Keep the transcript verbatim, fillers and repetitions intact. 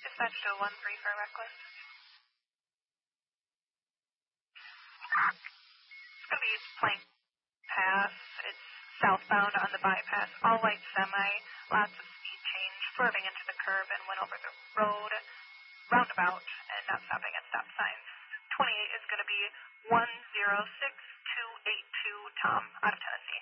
Dispatch to one three for reckless. It's going to be Plank Pass. It's southbound on the bypass. All white semi. Lots of speed change. Swerving into the curb and went over the road. Roundabout and not stopping at stop signs. twenty-eight is going to be one zero six two eight two Tom out of Tennessee.